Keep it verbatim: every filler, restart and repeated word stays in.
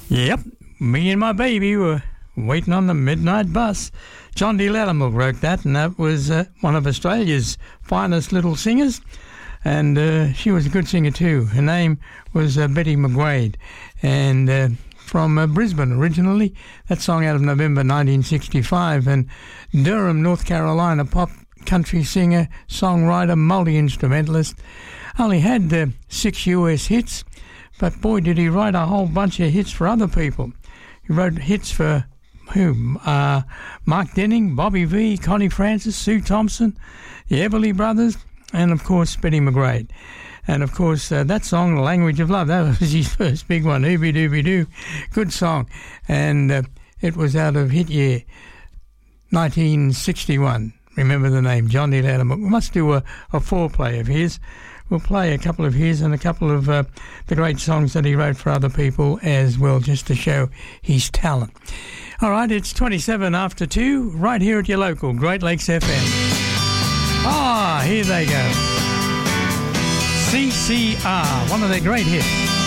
Yep, me and my baby were waiting on the midnight bus. John D. Loudermilk wrote that, and that was uh, one of Australia's finest little singers, and uh, she was a good singer too. Her name was uh, Betty McGuade, and uh, from uh, Brisbane originally. That song out of November nineteen sixty-five, and Durham, North Carolina pop country singer, songwriter, multi-instrumentalist. Only had uh, six U S hits, but boy did he write a whole bunch of hits for other people. He wrote hits for who? Uh, Mark Denning, Bobby Vee, Connie Francis, Sue Thompson, the Everly Brothers, and of course Betty McGuade. And of course uh, that song, The Language of Love, that was his first big one, Ooby Dooby Doo. Good song. And uh, it was out of hit year nineteen sixty-one. Remember the name, John D. Loudermilk. We must do a, a foreplay of his. We'll play a couple of his and a couple of uh, the great songs that he wrote for other people as well, just to show his talent. All right, it's twenty-seven after two, right here at your local Great Lakes F M. Ah, here they go. C C R, one of their great hits.